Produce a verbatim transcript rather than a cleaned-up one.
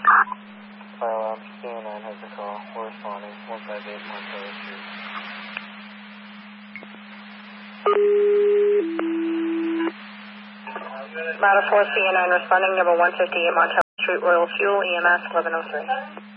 Um, C N N has a call. We're responding. one five eight Montello Street. Ladder four C N N responding, number one fifty-eight Montello Street, Royal Fuel, E M S eleven oh three.